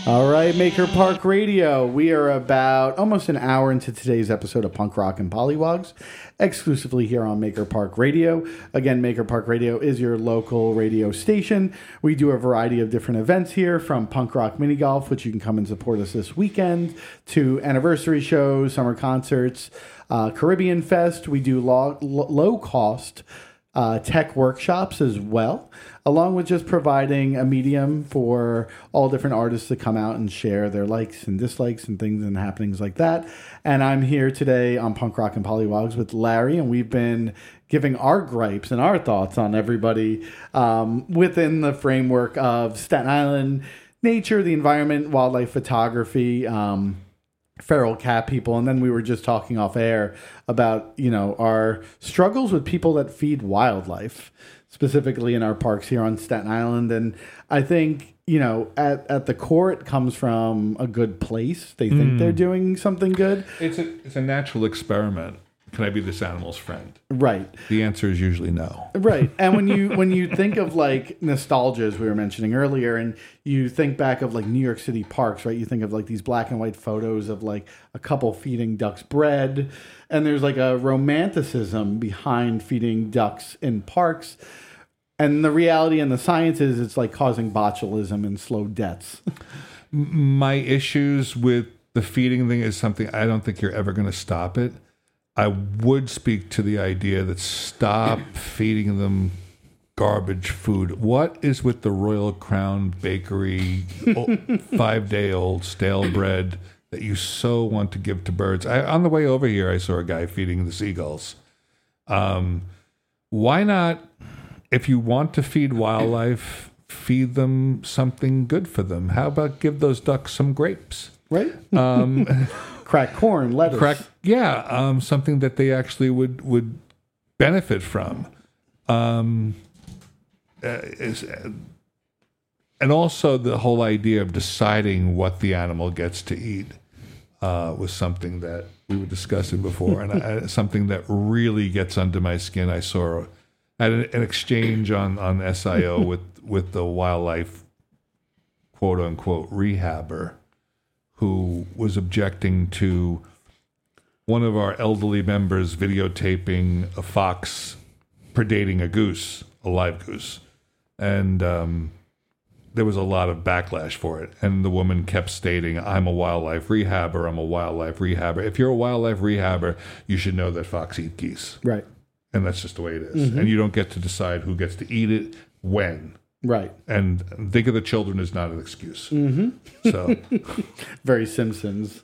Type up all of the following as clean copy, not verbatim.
All right, Maker Park Radio. We are about almost an hour into today's episode of Punk Rock and Pollywogs, exclusively here on Maker Park Radio. Again, Maker Park Radio is your local radio station. We do a variety of different events here, from punk rock mini golf, which you can come and support us this weekend, to anniversary shows, summer concerts, Caribbean Fest. We do low cost tech workshops as well, along with just providing a medium for all different artists to come out and share their likes and dislikes and things and happenings like that. And I'm here today on Punk Rock and Pollywogs with Larry, and we've been giving our gripes and our thoughts on everybody within the framework of Staten Island nature, the environment, wildlife photography, feral cat people. And then we were just talking off air about, our struggles with people that feed wildlife, specifically in our parks here on Staten Island. And I think, at the core, it comes from a good place. They think they're doing something good. It's a natural experiment. Can I be this animal's friend? Right. The answer is usually no. Right. And when you think of like nostalgia, as we were mentioning earlier, and you think back of like New York City parks, right? You think of like these black and white photos of like a couple feeding ducks bread, and there's like a romanticism behind feeding ducks in parks. And the reality and the science is it's like causing botulism and slow deaths. My issues with the feeding thing is something I don't think you're ever going to stop it. I would speak to the idea that stop feeding them garbage food. What is with the Royal Crown Bakery 5-day-old stale bread that you so want to give to birds? On the way over here, I saw a guy feeding the seagulls. Why not, if you want to feed wildlife, feed them something good for them? How about give those ducks some grapes? Right? Cracked corn, lettuce. Something that they actually would benefit from. And also the whole idea of deciding what the animal gets to eat was something that we were discussing before, and something that really gets under my skin. I saw at an exchange on SIO with the wildlife quote unquote rehabber, who was objecting to one of our elderly members videotaping a fox predating a goose, a live goose. And there was a lot of backlash for it. And the woman kept stating, I'm a wildlife rehabber, I'm a wildlife rehabber. If you're a wildlife rehabber, you should know that fox eat geese. Right. And that's just the way it is. Mm-hmm. And you don't get to decide who gets to eat it, when. Right. And think of the children is not an excuse. Mm-hmm. So very Simpsons.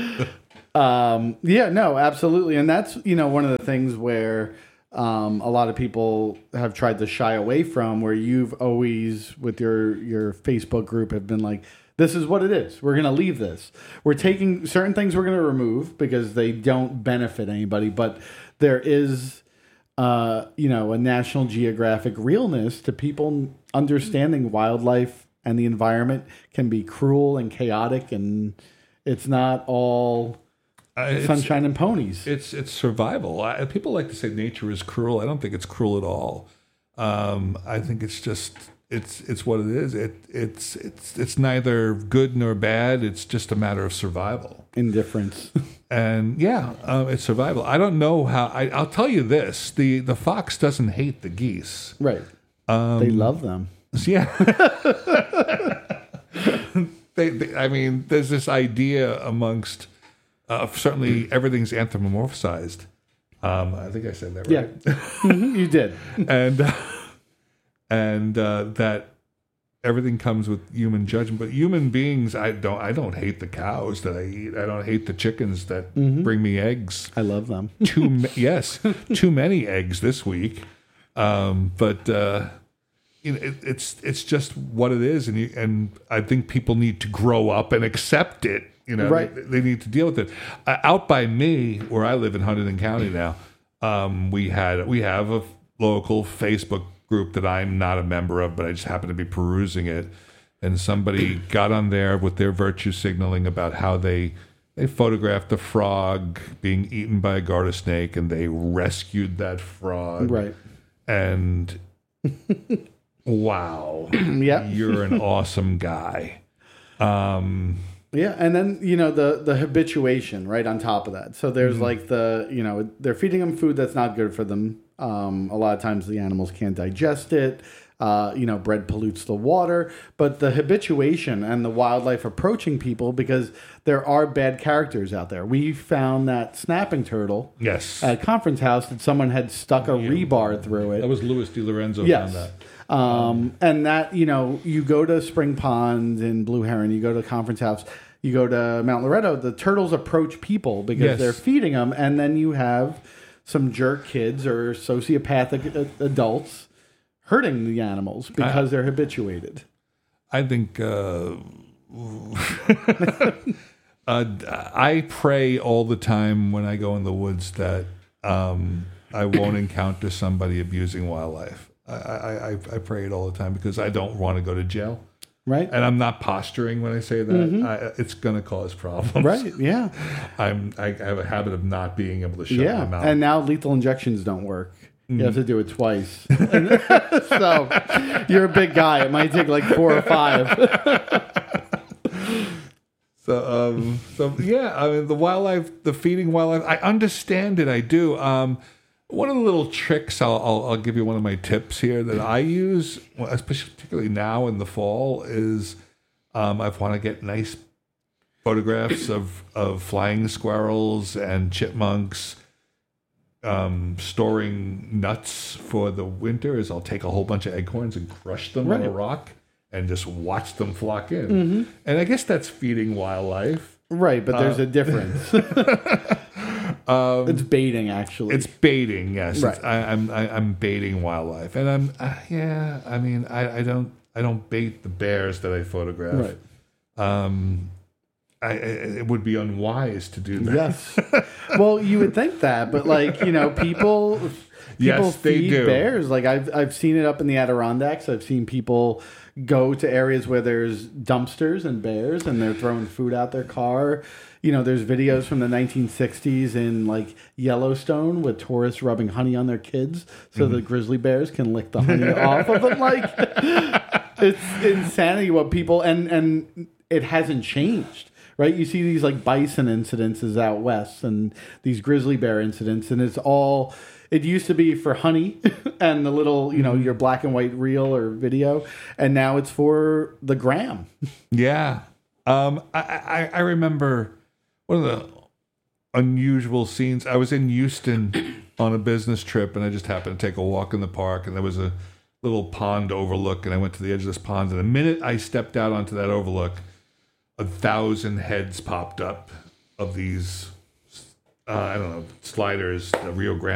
No, absolutely. And that's, one of the things where a lot of people have tried to shy away from, where you've always, with your Facebook group, have been like, this is what it is. We're going to leave this. We're taking certain things we're going to remove because they don't benefit anybody. But there is, a National Geographic realness to people understanding wildlife and the environment can be cruel and chaotic, and it's not all sunshine and ponies. It's survival. People like to say nature is cruel. I don't think it's cruel at all. I think it's just it's what it is. It's neither good nor bad. It's just a matter of survival. Indifference. And it's survival. I don't know how. I'll tell you this: the fox doesn't hate the geese. Right. They love them. Yeah. There's this idea amongst certainly everything's anthropomorphized. I think I said that right. Yeah, you did. and that everything comes with human judgment. But human beings, I don't hate the cows that I eat. I don't hate the chickens that bring me eggs. I love them. Too many eggs this week. But it's just what it is, and I think people need to grow up and accept it. Right. They need to deal with it. Out by me, where I live in Hunterdon County now, we have a local Facebook group that I'm not a member of, but I just happen to be perusing it, and somebody got on there with their virtue signaling about how they photographed a frog being eaten by a garter snake, and they rescued that frog. Right. And wow, yeah, you're an awesome guy. Yeah, and then the habituation right on top of that. So there's like they're feeding them food that's not good for them. A lot of times the animals can't digest it. Bread pollutes the water, but the habituation and the wildlife approaching people, because there are bad characters out there. We found that snapping turtle Yes. at a conference house that someone had stuck a rebar through it. That was Louis DiLorenzo Yes. found that. And that, you go to Spring Pond in Blue Heron, you go to Conference House, you go to Mount Loretto, the turtles approach people because Yes. they're feeding them. And then you have some jerk kids or sociopathic adults hurting the animals because they're habituated. I think I pray all the time when I go in the woods that I won't encounter somebody abusing wildlife. I pray it all the time because I don't want to go to jail. Right. And I'm not posturing when I say that. It's going to cause problems. Right. Yeah. I have a habit of not being able to shut my mouth. And now lethal injections don't work. You have to do it twice. So you're a big guy. It might take like 4 or 5. So yeah, I mean, the feeding wildlife, I understand it. I do. One of the little tricks, I'll give you one of my tips here that I use, especially particularly now in the fall, is I want to get nice photographs of flying squirrels and chipmunks. Storing nuts for the winter is I'll take a whole bunch of acorns and crush them on a rock and just watch them flock in. And I guess that's feeding wildlife. Right, but there's a difference. It's baiting, actually. It's baiting, yes. Right. I'm baiting wildlife, and I don't bait the bears that I photograph. Right. It would be unwise to do that. Yes. Well, you would think that, but people Yes, they feed do. bears. Like I've seen it up in the Adirondacks. I've seen people go to areas where there's dumpsters and bears, and they're throwing food out their car. There's videos from the 1960s in like Yellowstone with tourists rubbing honey on their kids so the grizzly bears can lick the honey off of them. Like it's insanity what people and it hasn't changed. Right, you see these like bison incidences out west, and these grizzly bear incidents, and it's all. It used to be for honey and the little, your black and white reel or video, and now it's for the gram. Yeah, I remember one of the unusual scenes. I was in Houston on a business trip, and I just happened to take a walk in the park, and there was a little pond overlook, and I went to the edge of this pond, and the minute I stepped out onto that overlook, 1,000 heads popped up of these, sliders, the Rio Grande